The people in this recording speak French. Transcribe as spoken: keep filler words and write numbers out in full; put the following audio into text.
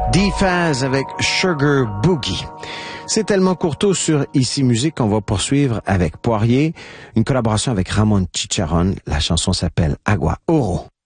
D-Faz avec Sugar Boogie. C'est tellement courto sur Ici Musique qu'on va poursuivre avec Poirier, une collaboration avec Ramon Chicharron. La chanson s'appelle Agua Oro.